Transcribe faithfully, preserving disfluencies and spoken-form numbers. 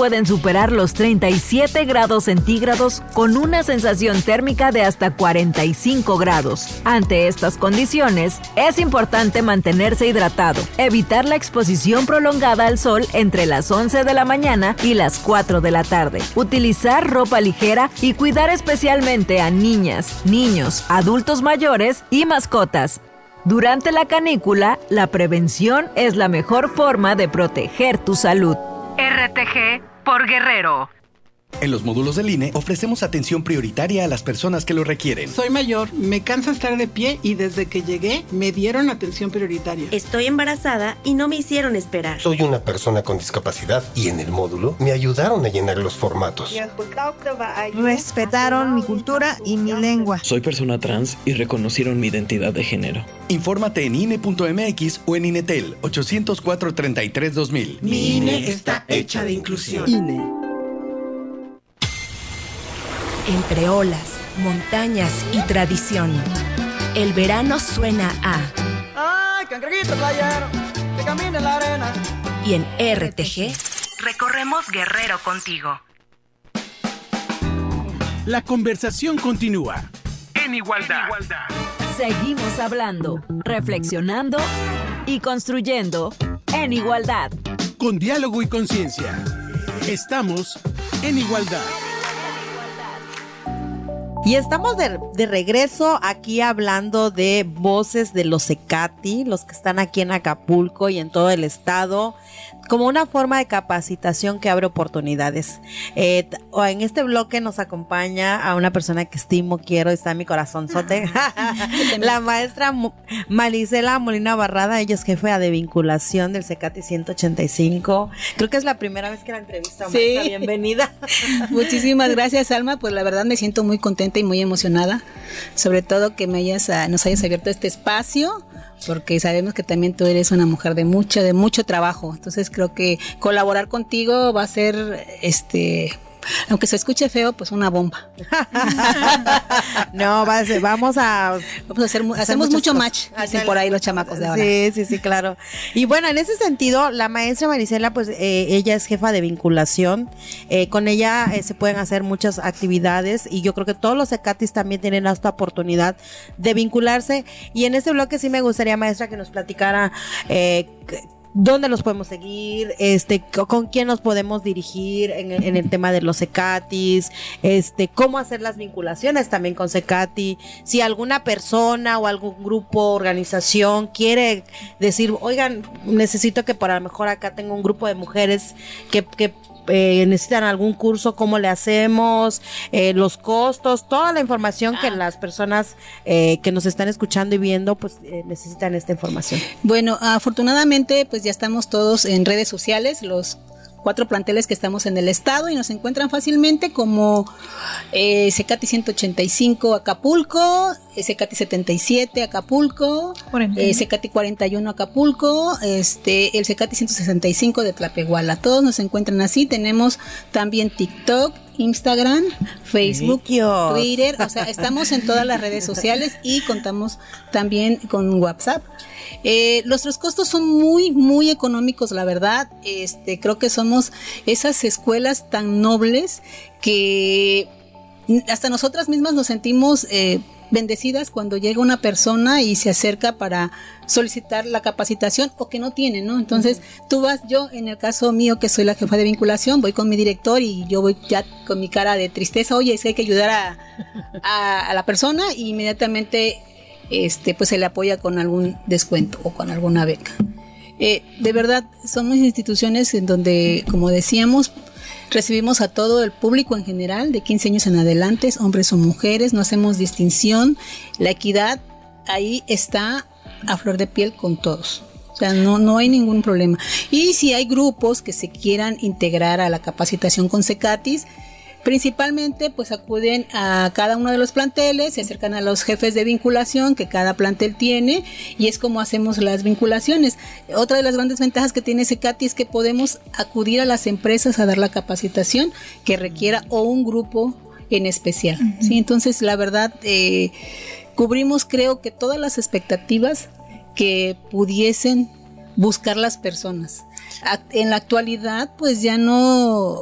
pueden superar los treinta y siete grados centígrados con una sensación térmica de hasta cuarenta y cinco grados. Ante estas condiciones, es importante mantenerse hidratado, evitar la exposición prolongada al sol entre las once de la mañana y las cuatro de la tarde, utilizar ropa ligera y cuidar especialmente a niñas, niños, adultos mayores y mascotas. Durante la canícula, la prevención es la mejor forma de proteger tu salud. R T G por Guerrero. En los módulos del I N E ofrecemos atención prioritaria a las personas que lo requieren. Soy mayor, me cansa estar de pie y desde que llegué me dieron atención prioritaria. Estoy embarazada y no me hicieron esperar. Soy una persona con discapacidad y en el módulo me ayudaron a llenar los formatos. Respetaron mi cultura y mi lengua. Soy persona trans y reconocieron mi identidad de género. Infórmate en I N E punto M X o en INETEL ocho cero cuatro, treinta y tres, dos mil. Mi I N E está hecha de inclusión. I N E. Entre olas, montañas y tradición, el verano suena a... ¡Ay, cangrejito playero, que camina en la arena! Y en R T G... recorremos Guerrero contigo. La conversación continúa. En igualdad. En igualdad. Seguimos hablando, reflexionando y construyendo en igualdad. Con diálogo y conciencia. Estamos en igualdad. Y estamos de, de regreso aquí hablando de voces de los Cecati, los que están aquí en Acapulco y en todo el estado, como una forma de capacitación que abre oportunidades. Eh, en este bloque nos acompaña a una persona que estimo, quiero, está en mi corazonzote, la maestra Marisela Molina Barrada. Ella es jefa de vinculación del Cecati ciento ochenta y cinco. Creo que es la primera vez que la entrevista, maestra. Sí. Bienvenida. Muchísimas gracias, Alma. Pues la verdad me siento muy contenta y muy emocionada, sobre todo que me hayas, nos hayas abierto este espacio, porque sabemos que también tú eres una mujer de mucho, de mucho trabajo. Entonces creo que colaborar contigo va a ser, este, aunque se escuche feo, pues una bomba. No, va a ser, vamos a vamos a hacer, hacemos mucho match, dicen por ahí los chamacos de ahora. Sí, sí, sí, claro. Y bueno, en ese sentido, la maestra Marisela, pues eh, ella es jefa de vinculación. Eh, con ella eh, se pueden hacer muchas actividades y yo creo que todos los Cecatis también tienen esta oportunidad de vincularse. Y en este bloque sí me gustaría, maestra, que nos platicara eh, ¿dónde los podemos seguir? Este, ¿con quién nos podemos dirigir en, en el tema de los Cecatis? Este, ¿cómo hacer las vinculaciones también con Cecati? Si alguna persona o algún grupo, organización quiere decir, oigan, necesito que por a lo mejor acá tengo un grupo de mujeres que, que Eh, necesitan algún curso, ¿cómo le hacemos? Eh, los costos, toda la información que las personas eh, que nos están escuchando y viendo, pues eh, necesitan esta información. Bueno, afortunadamente pues ya estamos todos en redes sociales, los cuatro planteles que estamos en el estado, y nos encuentran fácilmente como eh, Cecati ciento ochenta y cinco Acapulco, eh, Cecati setenta y siete Acapulco, eh, Cecati cuarenta y uno Acapulco, este, el Cecati ciento sesenta y cinco de Tlapehuala. Todos nos encuentran así. Tenemos también TikTok, Instagram, Facebook, Dios. Twitter, o sea, estamos en todas las redes sociales y contamos también con WhatsApp. Eh, nuestros costos son muy, muy económicos, la verdad. Este, creo que somos esas escuelas tan nobles que hasta nosotras mismas nos sentimos eh, bendecidas cuando llega una persona y se acerca para solicitar la capacitación o que no tiene, ¿no? Entonces, uh-huh. tú vas, yo en el caso mío que soy la jefa de vinculación, voy con mi director y yo voy ya con mi cara de tristeza, oye, es que hay que ayudar a, a, a la persona, y inmediatamente este, pues se le apoya con algún descuento o con alguna beca. Eh, de verdad, somos instituciones en donde, como decíamos, recibimos a todo el público en general, de quince años en adelante, hombres o mujeres, no hacemos distinción. La equidad ahí está a flor de piel con todos. O sea, no, no hay ningún problema. Y si hay grupos que se quieran integrar a la capacitación con Cecatis, principalmente pues acuden a cada uno de los planteles, se acercan a los jefes de vinculación que cada plantel tiene, y es como hacemos las vinculaciones. Otra de las grandes ventajas que tiene Cecati es que podemos acudir a las empresas a dar la capacitación que requiera, o un grupo en especial. Uh-huh. ¿Sí? Entonces, la verdad, eh, cubrimos, creo que todas las expectativas que pudiesen buscar las personas. En la actualidad, pues ya no